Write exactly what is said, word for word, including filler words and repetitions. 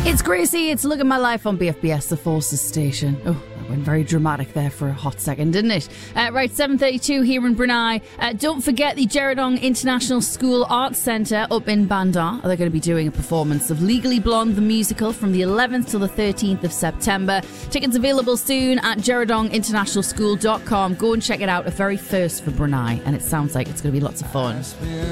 It's Gracie, it's Look at My Life on B F B S, the Forces station. Oh, that went very dramatic there for a hot second, didn't it? Uh, right, seven thirty-two here in Brunei. Uh, don't forget the Jeradong International School Arts Centre up in Bandar. They're going to be doing a performance of Legally Blonde the musical from the eleventh till the thirteenth of September. Tickets available soon at jeradong international school dot com. Go and check it out, a very first for Brunei, and it sounds like it's going to be lots of fun.